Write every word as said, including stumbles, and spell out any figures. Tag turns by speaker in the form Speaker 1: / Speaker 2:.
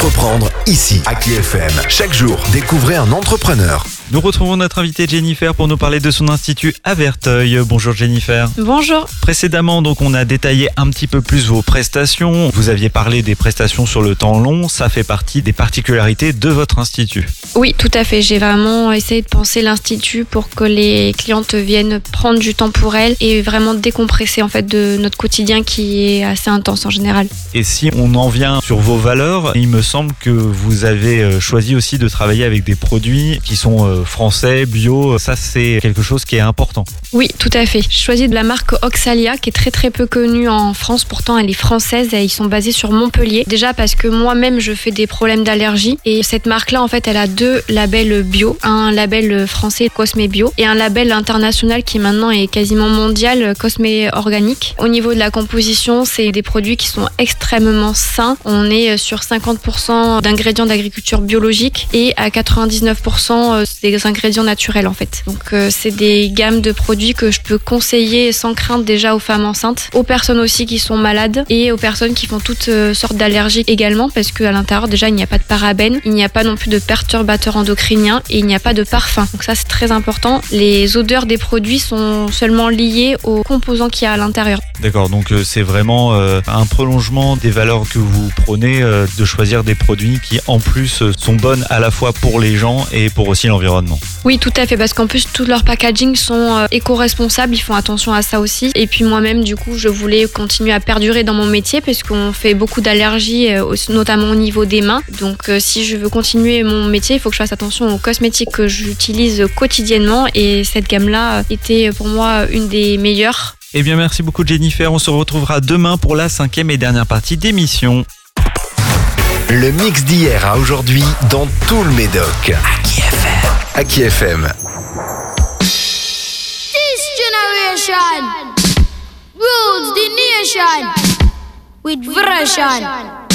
Speaker 1: d'entreprendre ici à K F M. Chaque jour, découvrez un entrepreneur.
Speaker 2: Nous retrouvons notre invitée Jennifer pour nous parler de son institut à Verteuil. Bonjour Jennifer.
Speaker 3: Bonjour.
Speaker 2: Précédemment, donc, on a détaillé un petit peu plus vos prestations. Vous aviez parlé des prestations sur le temps long. Ça fait partie des particularités de votre institut.
Speaker 3: Oui, tout à fait. J'ai vraiment essayé de penser l'institut pour que les clientes viennent prendre du temps pour elles et vraiment décompresser en fait de notre quotidien qui est assez intense en général.
Speaker 2: Et si on en vient sur vos valeurs, il me semble que vous avez choisi aussi de travailler avec des produits qui sont français, bio. Ça, c'est quelque chose qui est important.
Speaker 3: Oui, tout à fait. J'ai choisi de la marque Oxalia qui est très très peu connue en France. Pourtant, elle est française et ils sont basés sur Montpellier. Déjà parce que moi-même, je fais des problèmes d'allergie et cette marque-là, en fait, elle a deux labels bio. Un label français Cosmé Bio et un label international qui maintenant est quasiment mondial, Cosmé Organique. Au niveau de la composition, c'est des produits qui sont extrêmement sains. On est sur cinquante pour cent d'ingrédients d'agriculture biologique et à quatre-vingt-dix-neuf pour cent des ingrédients naturels en fait. Donc euh, c'est des gammes de produits que je peux conseiller sans crainte déjà aux femmes enceintes, aux personnes aussi qui sont malades et aux personnes qui font toutes euh, sortes d'allergies également parce qu'à l'intérieur déjà il n'y a pas de parabènes, il n'y a pas non plus de perturbateurs endocriniens et il n'y a pas de parfum. Donc ça c'est très important. Les odeurs des produits sont seulement liées aux composants qu'il y a à l'intérieur.
Speaker 2: D'accord, donc euh, c'est vraiment euh, un prolongement des valeurs que vous prenez euh, de choisir des produits qui en plus euh, sont bonnes à la fois pour les gens et pour aussi l'environnement.
Speaker 3: Oui, tout à fait, parce qu'en plus, tous leurs packaging sont euh, éco-responsables, ils font attention à ça aussi. Et puis moi-même, du coup, je voulais continuer à perdurer dans mon métier, parce qu'on fait beaucoup d'allergies, euh, notamment au niveau des mains. Donc euh, si je veux continuer mon métier, il faut que je fasse attention aux cosmétiques que j'utilise quotidiennement. Et cette gamme-là était pour moi une des meilleures.
Speaker 2: Eh bien, merci beaucoup Jennifer. On se retrouvera demain pour la cinquième et dernière partie d'émission.
Speaker 1: Le mix d'hier à aujourd'hui dans tout le Médoc. À K F M. À K F M.
Speaker 4: This generation rules the nation with version.